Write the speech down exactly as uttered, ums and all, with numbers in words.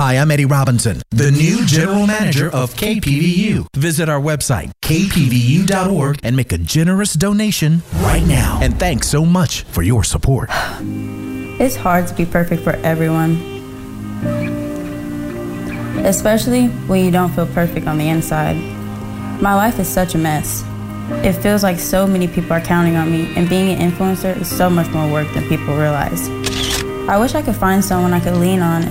Hi, I'm Eddie Robinson, the new general manager of K P V U. Visit our website, k p v u dot org, and make a generous donation right now. And thanks so much for your support. It's hard to be perfect for everyone, especially when you don't feel perfect on the inside. My life is such a mess. It feels like so many people are counting on me, and being an influencer is so much more work than people realize. I wish I could find someone I could lean on